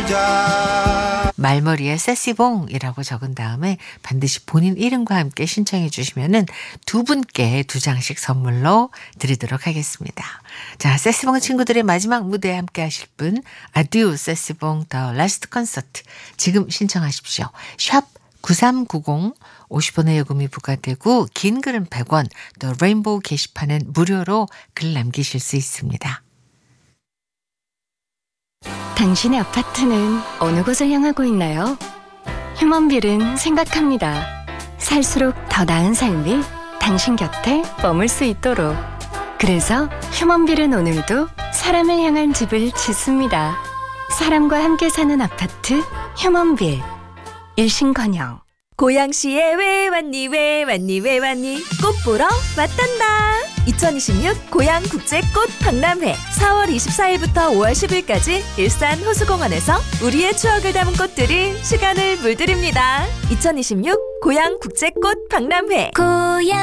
살자. 말머리에 세시봉이라고 적은 다음에 반드시 본인 이름과 함께 신청해 주시면은 두 분께 2장씩 선물로 드리도록 하겠습니다. 자, 세시봉 친구들의 마지막 무대에 함께 하실 분 아듀 세시봉 더 라스트 콘서트 지금 신청하십시오. 샵 9390 50원의 요금이 부과되고 긴 글은 100원 더 레인보우 게시판엔 무료로 글 남기실 수 있습니다. 당신의 아파트는 어느 곳을 향하고 있나요? 휴먼빌은 생각합니다. 살수록 더 나은 삶이 당신 곁에 머물 수 있도록. 그래서 휴먼빌은 오늘도 사람을 향한 집을 짓습니다. 사람과 함께 사는 아파트 휴먼빌. 일신건영. 고양시에 왜 왔니 왜 왔니 왜 왔니 꽃 보러 왔단다. 2026 고양국제꽃 박람회 4월 24일부터 5월 10일까지 일산 호수공원에서 우리의 추억을 담은 꽃들이 시간을 물들입니다. 2026 고양국제꽃 박람회. 고양